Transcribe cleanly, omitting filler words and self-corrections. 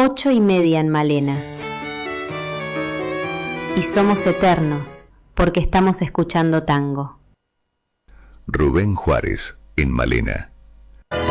8:30 en Malena. Y somos eternos porque estamos escuchando tango. Rubén Juárez, en Malena.